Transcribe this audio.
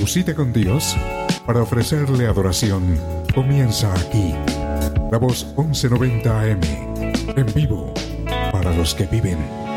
cita con Dios para ofrecerle adoración comienza aquí. La Voz 1190 AM, en vivo para los que viven.